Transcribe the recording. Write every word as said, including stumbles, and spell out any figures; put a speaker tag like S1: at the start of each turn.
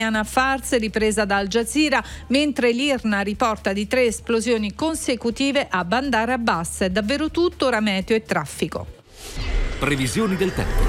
S1: Fars ripresa da Al Jazeera, mentre l'Irna riporta di tre esplosioni consecutive a Bandar Abbas. È davvero tutto, ora meteo e traffico.
S2: Previsioni del tempo.